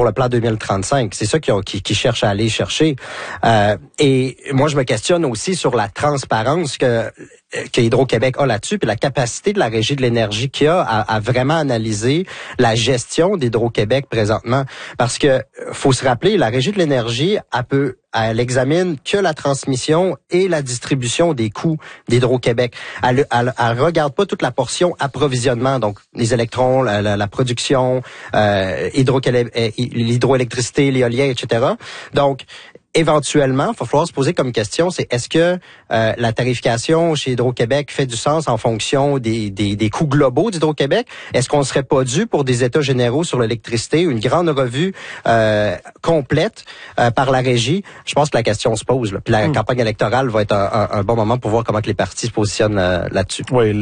pour le plan 2035. C'est ça qu'ils cherchent à aller chercher. Et moi, je me questionne aussi sur la transparence que Hydro-Québec a là-dessus, puis la capacité de la Régie de l'énergie qu'il a à vraiment analyser la gestion d'Hydro-Québec présentement. Parce que faut se rappeler, la Régie de l'énergie, elle examine que la transmission et la distribution des coûts d'Hydro-Québec. Elle regarde pas toute la portion approvisionnement, donc les électrons, la production, l'hydroélectricité, l'éolien, etc. Donc, éventuellement, il va falloir se poser comme question, c'est est-ce que la tarification chez Hydro-Québec fait du sens en fonction des coûts globaux d'Hydro-Québec? Est-ce qu'on ne serait pas dû pour des états généraux sur l'électricité, une grande revue complète par la Régie? Je pense que la question se pose. Là. Puis la campagne électorale va être un bon moment pour voir comment que les partis se positionnent là-dessus. Oui,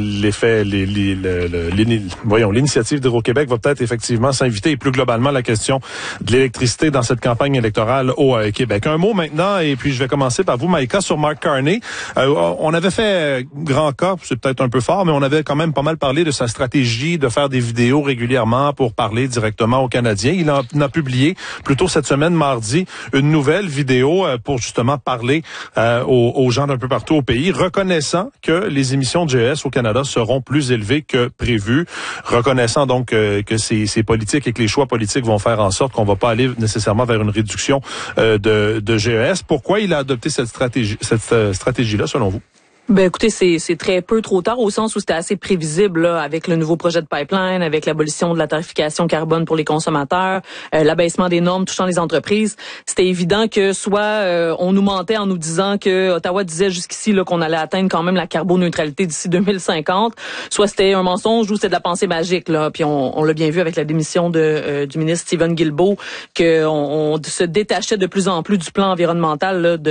l'initiative d'Hydro-Québec va peut-être effectivement s'inviter et plus globalement la question de l'électricité dans cette campagne électorale au Québec. Un mot maintenant, et puis je vais commencer par vous, Maïka, sur Mark Carney. On avait fait grand cas, c'est peut-être un peu fort, mais on avait quand même pas mal parlé de sa stratégie de faire des vidéos régulièrement pour parler directement aux Canadiens. Il en a publié plus tôt cette semaine, mardi, une nouvelle vidéo pour justement parler aux gens d'un peu partout au pays, reconnaissant que les émissions de GES au Canada seront plus élevées que prévu, reconnaissant donc que ces politiques et que les choix politiques vont faire en sorte qu'on va pas aller nécessairement vers une réduction de GES. Pourquoi il a adopté cette stratégie-là, selon vous? Ben écoutez, c'est très peu trop tard au sens où c'était assez prévisible là, avec le nouveau projet de pipeline, avec l'abolition de la tarification carbone pour les consommateurs, l'abaissement des normes touchant les entreprises. C'était évident que soit on nous mentait en nous disant que Ottawa disait jusqu'ici là qu'on allait atteindre quand même la carboneutralité d'ici 2050, soit c'était un mensonge ou c'était de la pensée magique là. Puis on l'a bien vu avec la démission du ministre Stephen Guilbeault que on se détachait de plus en plus du plan environnemental là,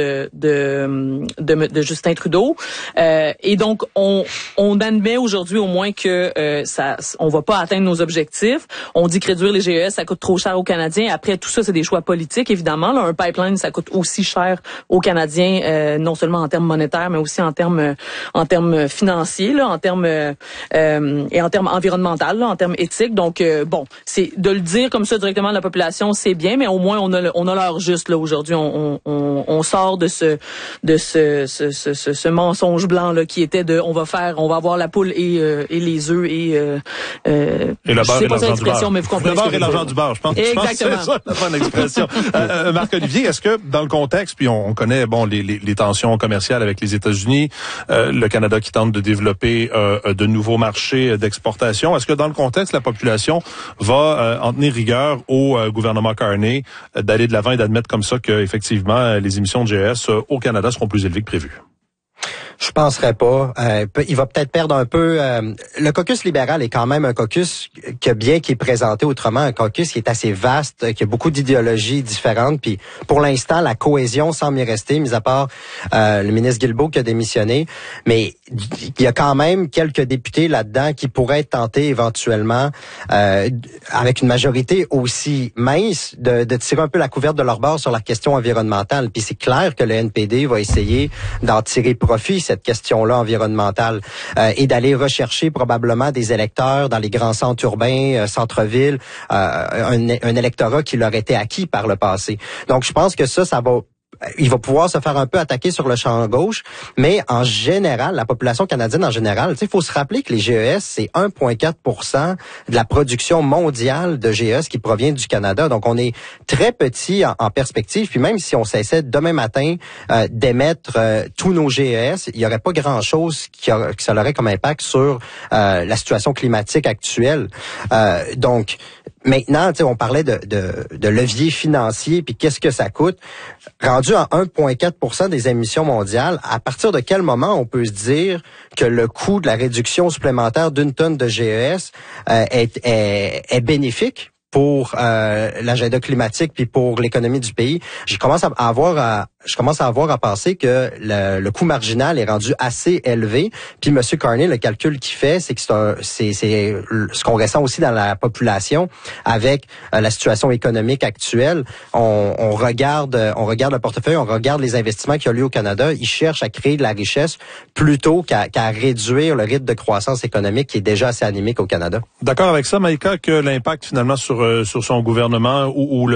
de Justin Trudeau. Et donc on admet aujourd'hui au moins que on va pas atteindre nos objectifs. On dit que réduire les GES ça coûte trop cher aux Canadiens. Après tout ça c'est des choix politiques évidemment. Là, un pipeline ça coûte aussi cher aux Canadiens non seulement en termes monétaires mais aussi en termes financiers là, en termes et en termes environnementaux, là, en termes éthiques. Donc bon, c'est de le dire comme ça directement à la population, c'est bien, mais au moins on a l'heure juste là aujourd'hui. On sort de ce mensonge blanc là qui était on va avoir la poule et les œufs et le beurre et l'argent du beurre. Mais vous comprenez. Le beurre et l'argent du beurre, je pense. Exactement. Je pense que c'est ça la bonne expression. Marc-Olivier, est-ce que dans le contexte, puis on connaît les tensions commerciales avec les États-Unis, le Canada qui tente de développer de nouveaux marchés d'exportation, est-ce que dans le contexte la population va en tenir rigueur au gouvernement Carney d'aller de l'avant et d'admettre comme ça que effectivement les émissions de GES au Canada seront plus élevées que prévu? Je penserais pas. Il va peut-être perdre un peu. Le caucus libéral est quand même un caucus qui est présenté autrement, un caucus qui est assez vaste, qui a beaucoup d'idéologies différentes. Puis pour l'instant, la cohésion semble y rester, mis à part le ministre Guilbeault qui a démissionné. Mais il y a quand même quelques députés là-dedans qui pourraient être tentés éventuellement, avec une majorité aussi mince, de tirer un peu la couverte de leur bord sur la question environnementale. Puis c'est clair que le NPD va essayer d'en tirer profit, cette question-là environnementale, et d'aller rechercher probablement des électeurs dans les grands centres urbains, centres-villes, un électorat qui leur était acquis par le passé. Donc je pense que il va pouvoir se faire un peu attaquer sur le champ gauche, mais en général, la population canadienne en général, il faut se rappeler que les GES, c'est 1,4% de la production mondiale de GES qui provient du Canada. Donc, on est très petit en perspective. Puis même si on cessait demain matin d'émettre tous nos GES, il n'y aurait pas grand-chose qui ça aurait comme impact sur la situation climatique actuelle. Donc, maintenant, on parlait de levier financier, puis qu'est-ce que ça coûte? Rendu à 1,4% des émissions mondiales, à partir de quel moment on peut se dire que le coût de la réduction supplémentaire d'une tonne de GES est bénéfique pour l'agenda climatique puis pour l'économie du pays? Je commence à avoir à penser que le coût marginal est rendu assez élevé. Puis M. Carney, le calcul qu'il fait, c'est que c'est ce qu'on ressent aussi dans la population avec la situation économique actuelle. On regarde le portefeuille, on regarde les investissements qu'il y a lieu au Canada. Il cherche à créer de la richesse plutôt qu'à réduire le rythme de croissance économique qui est déjà assez anémique au Canada. D'accord avec ça, Maïka, que l'impact finalement sur son gouvernement ou